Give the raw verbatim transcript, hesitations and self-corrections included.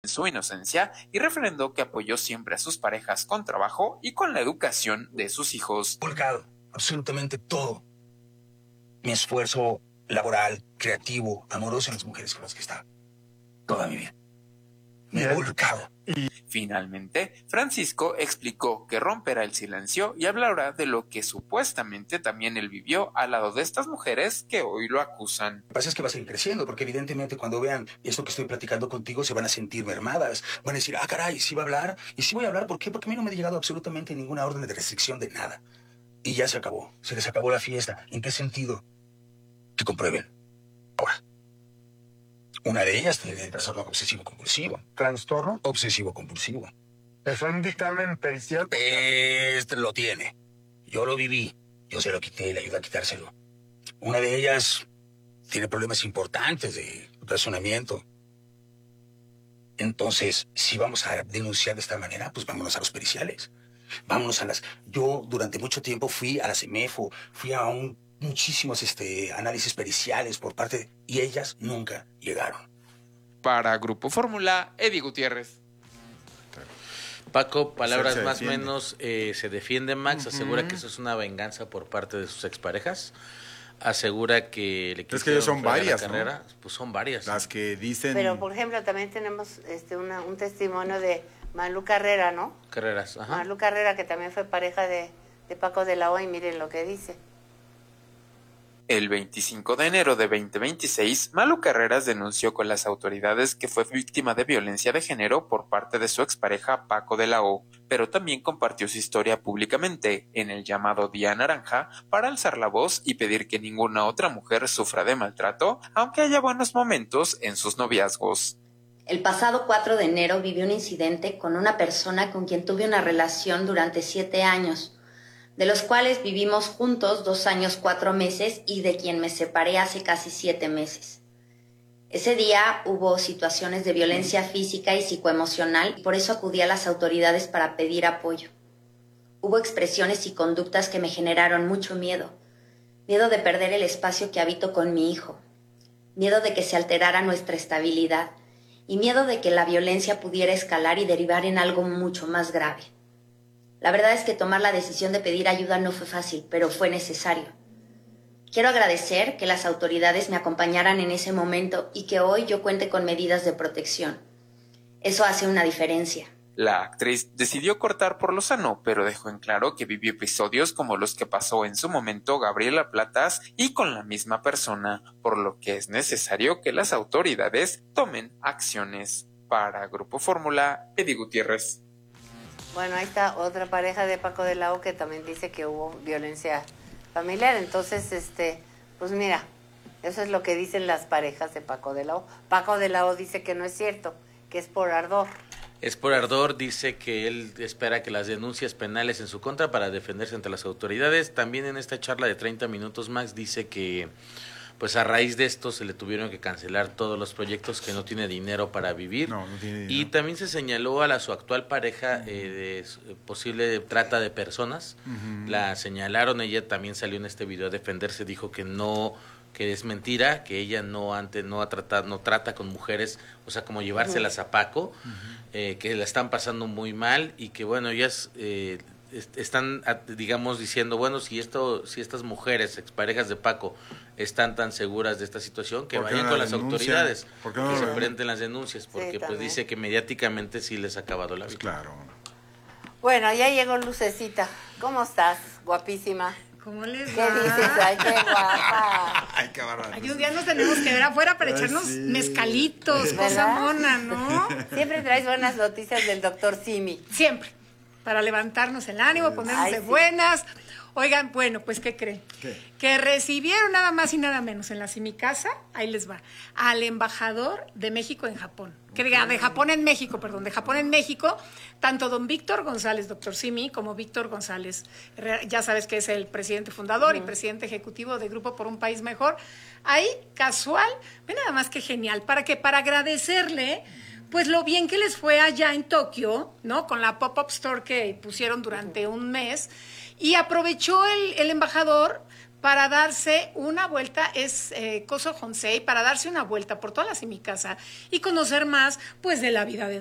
su inocencia y refrendó que apoyó siempre a sus parejas con trabajo y con la educación de sus hijos. Volcado absolutamente todo mi esfuerzo laboral, creativo, amoroso en las mujeres con las que estaba toda mi vida. Me he volcado. Finalmente, Francisco explicó que romperá el silencio y hablará de lo que supuestamente también él vivió al lado de estas mujeres que hoy lo acusan. Lo que pasa es que va a seguir creciendo, porque evidentemente cuando vean esto que estoy platicando contigo se van a sentir mermadas. Van a decir, ah, caray, sí va a hablar. Y sí voy a hablar, ¿por qué? Porque a mí no me ha llegado absolutamente ninguna orden de restricción de nada. Y ya se acabó. Se les acabó la fiesta. ¿En qué sentido? Que comprueben. Ahora. Una de ellas tiene trastorno obsesivo-compulsivo. ¿Trastorno? Obsesivo-compulsivo. ¿Es un dictamen pericial? Este lo tiene. Yo lo viví. Yo se lo quité y le ayudé a quitárselo. Una de ellas tiene problemas importantes de razonamiento. Entonces, si vamos a denunciar de esta manera, pues vámonos a los periciales. Vámonos a las... Yo durante mucho tiempo fui a la CEMEFO, fui a un... muchísimos este, análisis periciales por parte de... y ellas nunca llegaron. Para Grupo Fórmula, Eddie Gutiérrez. Paco, palabras más o menos, eh, se defiende Max, uh-huh. asegura que eso es una venganza por parte de sus exparejas, asegura que le es que son varias, la carrera, ¿no? Pues son varias. Las que dicen... Pero, por ejemplo, también tenemos este una, un testimonio de Malú Carrera, ¿no? Carreras, ajá. Malú Carrera, que también fue pareja de, de Paco de la O, y miren lo que dice. El veinticinco de enero de veinte veintiséis, Malú Carreras denunció con las autoridades que fue víctima de violencia de género por parte de su expareja Paco de la O, pero también compartió su historia públicamente en el llamado Día Naranja para alzar la voz y pedir que ninguna otra mujer sufra de maltrato, aunque haya buenos momentos en sus noviazgos. El pasado cuatro de enero viví un incidente con una persona con quien tuve una relación durante siete años, de los cuales vivimos juntos dos años, cuatro meses y de quien me separé hace casi siete meses. Ese día hubo situaciones de violencia física y psicoemocional y por eso acudí a las autoridades para pedir apoyo. Hubo expresiones y conductas que me generaron mucho miedo. Miedo de perder el espacio que habito con mi hijo. Miedo de que se alterara nuestra estabilidad. Y miedo de que la violencia pudiera escalar y derivar en algo mucho más grave. La verdad es que tomar la decisión de pedir ayuda no fue fácil, pero fue necesario. Quiero agradecer que las autoridades me acompañaran en ese momento y que hoy yo cuente con medidas de protección. Eso hace una diferencia. La actriz decidió cortar por lo sano, pero dejó en claro que vivió episodios como los que pasó en su momento Gabriela Platas y con la misma persona, por lo que es necesario que las autoridades tomen acciones. Para Grupo Fórmula, Eddie Gutiérrez. Bueno, ahí está otra pareja de Paco de la O que también dice que hubo violencia familiar. Entonces, este, pues mira, eso es lo que dicen las parejas de Paco de la O. Paco de la O dice que no es cierto, que es por ardor. Es por ardor, dice que él espera que las denuncias penales en su contra para defenderse ante las autoridades. También en esta charla de treinta minutos, Max dice que pues a raíz de esto se le tuvieron que cancelar todos los proyectos, que no tiene dinero para vivir. No, no tiene dinero. Y también se señaló a la, su actual pareja eh, de posible trata de personas. Uh-huh. La señalaron, ella también salió en este video a defenderse, dijo que no, que es mentira, que ella no antes no ha tratado, no trata con mujeres, o sea, como llevárselas uh-huh. a Paco, uh-huh. eh, que la están pasando muy mal y que bueno, ellas eh, están, digamos, diciendo, bueno, si esto, si estas mujeres, exparejas de Paco, están tan seguras de esta situación, que vayan con las autoridades, no que se presenten las denuncias, porque sí, pues dice que mediáticamente sí les ha acabado la vida. Claro. Bueno, ya llegó Lucecita. ¿Cómo estás? Guapísima. ¿Cómo les ¿Qué va? dices? Ay, qué guapa. Ay, qué barbaridad. Ay, un día nos tenemos que ver afuera para echarnos sí. mezcalitos, cosa mona, ¿no? Siempre traes buenas noticias del doctor Simi. Siempre. Para levantarnos el ánimo, ponernos Ay, de sí. buenas. Oigan, bueno, pues, ¿qué creen? ¿Qué? Que recibieron nada más y nada menos en la Simicasa, ahí les va, al embajador de México en Japón. Que diga, de Japón en México, perdón, de Japón en México, tanto don Víctor González, doctor Simi, como Víctor González, ya sabes que es el presidente fundador uh-huh. y presidente ejecutivo de Grupo por un País Mejor. Ahí, casual, ven nada más que genial, para que, para agradecerle pues lo bien que les fue allá en Tokio, ¿no? Con la pop-up store que pusieron durante un mes. Y aprovechó el, el embajador para darse una vuelta, es eh, Coso Honsei, para darse una vuelta por toda la Simicasa y conocer más pues de la vida de